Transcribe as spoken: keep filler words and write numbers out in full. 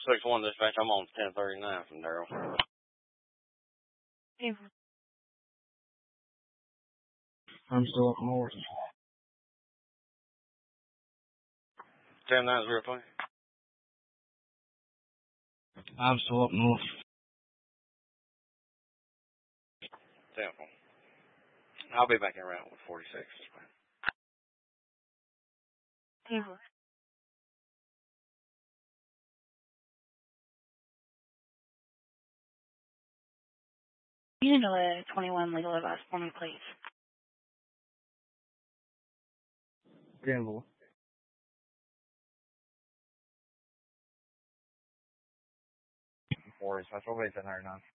six one dispatch, I'm on ten thirty-nine from Daryl. I'm still up north. ten nine zero twenty. I'm still up north. ten four. I'll be back in around with forty-six. Mm-hmm. You need to let twenty-one legal advice for me, please. Gamble. Four dispatch, I'll be ten thirty-nine.